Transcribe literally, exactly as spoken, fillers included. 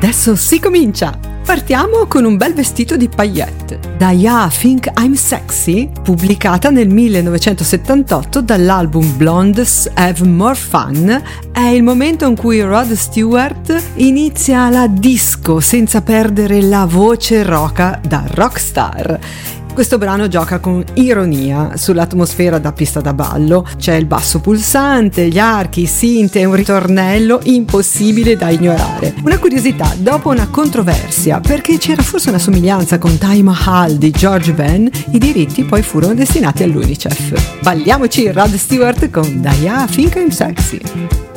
adesso si comincia! Partiamo con un bel vestito di paillette. Da Yeah, Think I'm Sexy, pubblicata nel millenovecentosettantotto dall'album Blondes Have More Fun, è il momento in cui Rod Stewart inizia la disco senza perdere la voce roca da rockstar. Questo brano gioca con ironia sull'atmosfera da pista da ballo, c'è il basso pulsante, gli archi, i synth e un ritornello impossibile da ignorare. Una curiosità, dopo una controversia, perché c'era forse una somiglianza con Taj Mahal di George Ben, i diritti poi furono destinati all'Unicef. Balliamoci Rod Stewart con Yeah, Think I'm Sexy.